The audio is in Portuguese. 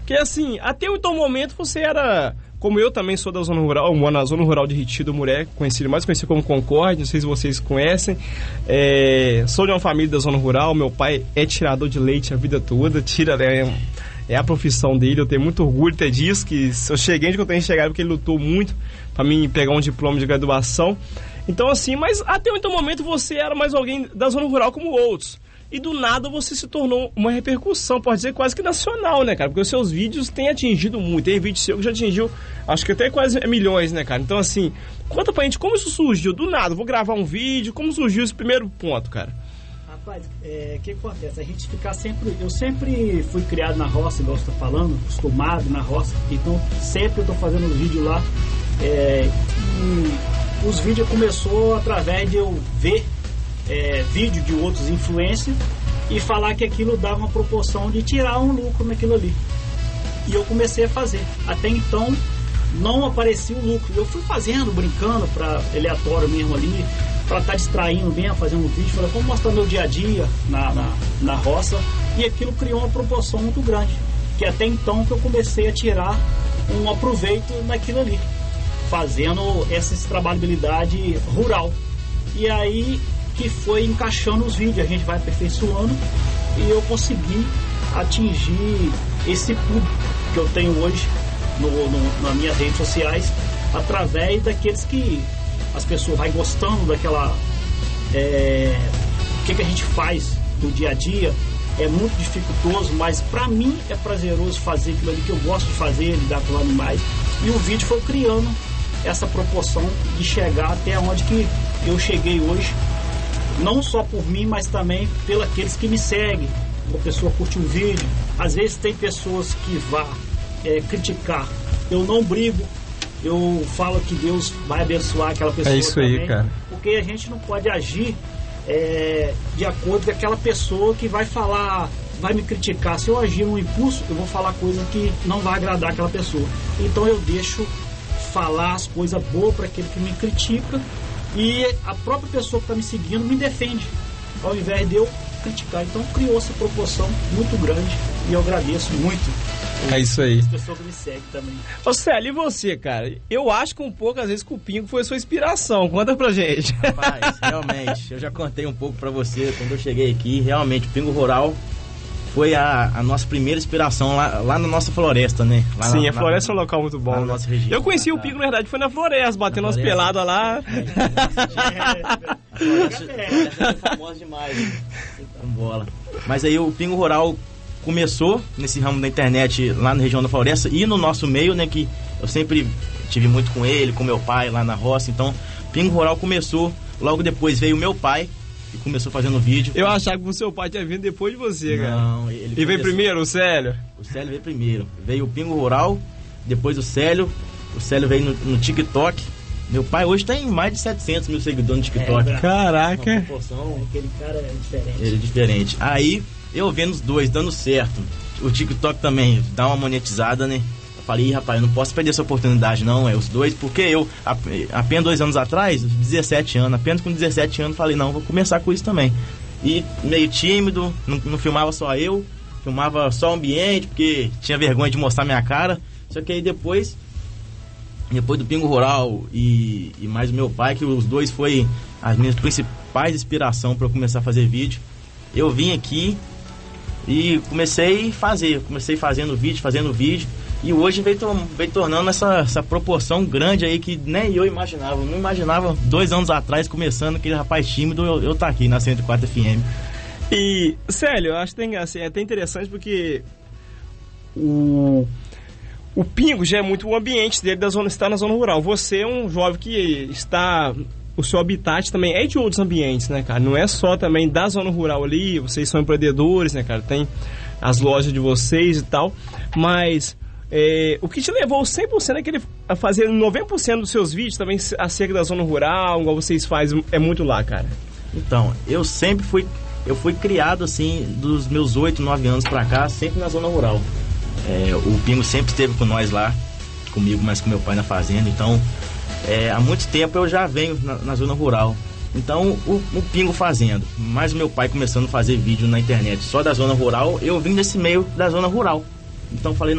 Porque assim, até o então momento você era... Como eu também sou da zona rural, moro na zona rural de Retiro do Muré, mais conhecido como Concórdia, não sei se vocês conhecem. Sou de uma família da zona rural, meu pai é tirador de leite a vida toda, é a profissão dele, eu tenho muito orgulho até disso, que eu cheguei onde eu tenho chegado porque ele lutou muito para mim pegar um diploma de graduação. Então assim, mas até o então momento você era mais alguém da zona rural como outros. E do nada você se tornou uma repercussão, pode dizer quase que nacional, né, cara? Porque os seus vídeos têm atingido muito. Tem vídeo seu que já atingiu, acho que até quase milhões, né, cara? Então, assim, conta pra gente como isso surgiu. Do nada, vou gravar um vídeo, como surgiu esse primeiro ponto, cara? Rapaz, o que acontece? A gente ficar sempre... Eu sempre fui criado na roça, igual você tá falando, acostumado na roça. Então, sempre eu tô fazendo os vídeos lá. E os vídeos começou através de eu ver vídeo de outros influencers e falar que aquilo dava uma proporção de tirar um lucro naquilo ali. E eu comecei a fazer. Até então não aparecia o lucro. Eu fui fazendo, brincando, para aleatório mesmo ali, para estar distraindo mesmo, fazendo um vídeo. Falei, vamos mostrar meu dia a dia na roça. E aquilo criou uma proporção muito grande. Que até então que eu comecei a tirar um aproveito naquilo ali, fazendo essa trabalhabilidade rural. E aí que foi encaixando os vídeos, a gente vai aperfeiçoando e eu consegui atingir esse público que eu tenho hoje nas minhas redes sociais, através daqueles que as pessoas vai gostando daquela o que a gente faz no dia a dia. É muito dificultoso, mas pra mim é prazeroso fazer aquilo ali que eu gosto de fazer, lidar com os animais, e o vídeo foi criando essa proporção de chegar até onde que eu cheguei hoje. Não só por mim, mas também pelos aqueles que me seguem. A pessoa curte um vídeo. Às vezes tem pessoas que vão criticar. Eu não brigo. Eu falo que Deus vai abençoar aquela pessoa. É isso também, aí, cara. Porque a gente não pode agir de acordo com aquela pessoa que vai falar, vai me criticar. Se eu agir no impulso, eu vou falar coisa que não vai agradar aquela pessoa. Então eu deixo falar as coisas boas para aquele que me critica. E a própria pessoa que está me seguindo me defende, ao invés de eu criticar. Então criou essa proporção muito grande e eu agradeço muito. É isso aí. As pessoas que me seguem também. Ô Célio, e você, cara? Eu acho que um pouco, às vezes, que o Pingo foi a sua inspiração. Conta pra gente. Rapaz, realmente, eu já contei um pouco pra você quando eu cheguei aqui. Realmente, o Pingo Rural foi a nossa primeira inspiração lá na nossa floresta, né? Sim, a floresta é um local muito bom. Na nossa região. Eu conheci o Pingo, na verdade, foi na floresta, batendo umas peladas lá. A floresta é famosa demais, né? Bola. Mas aí o Pingo Rural começou nesse ramo da internet lá na região da floresta e no nosso meio, né? Que eu sempre tive muito com ele, com meu pai lá na roça. Então, Pingo Rural começou, logo depois veio meu pai e começou fazendo vídeo. Eu achava que o seu pai tinha vindo depois de você, cara. Não, ele veio primeiro, o Célio? O Célio veio primeiro. Veio o Pingo Rural, depois o Célio. O Célio veio no TikTok. Meu pai hoje tem mais de 700 mil seguidores no TikTok. Caraca! Aquele cara é diferente. Ele é diferente. Aí, eu vendo os dois dando certo. O TikTok também dá uma monetizada, né? Eu falei, rapaz, eu não posso perder essa oportunidade não, os dois, porque eu, apenas 2 anos atrás, 17 anos, apenas com 17 anos, falei, não, vou começar com isso também. E meio tímido, não filmava só eu, filmava só o ambiente, porque tinha vergonha de mostrar minha cara. Só que aí depois do Pingo Rural e mais o meu pai, que os dois foi as minhas principais inspirações para eu começar a fazer vídeo, eu vim aqui e comecei fazendo vídeo, e hoje veio tornando essa proporção grande aí que nem eu imaginava. Eu não imaginava 2 anos atrás, começando aquele rapaz tímido, eu tá aqui na 104 FM. E, Célio, eu acho que assim, é até interessante porque o Pingo já é muito o ambiente dele está na zona rural. Você é um jovem que está... O seu habitat também é de outros ambientes, né, cara? Não é só também da zona rural ali, vocês são empreendedores, né, cara? Tem as lojas de vocês e tal, mas o que te levou 100% a fazer 90% dos seus vídeos também acerca da zona rural, igual vocês fazem, é muito lá, cara? Então, eu fui criado assim, dos meus 8, 9 anos pra cá, sempre na zona rural. O Pingo sempre esteve com nós lá, comigo, mas com meu pai na fazenda, então... há muito tempo eu já venho na zona rural. Então o Pingo fazendo, mas o meu pai começando a fazer vídeo na internet só da zona rural, eu vim desse meio da zona rural. Então falei, não,